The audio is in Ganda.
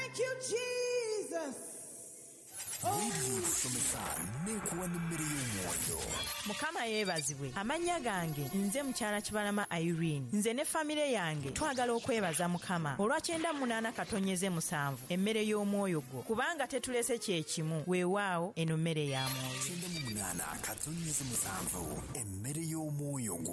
Thank you, Jesus. Mukama yeebazibwe. Amannya gange nze mukyala Kibalama Irene. Nze ne famire yange twagala okwebaza Mukama olwa 98-7 emmere y'omwoyo gwo kubanga tetulese kyekimu weewaawo eno mmere ya mwoyo. 98-7 emmere y'omwoyo gwo.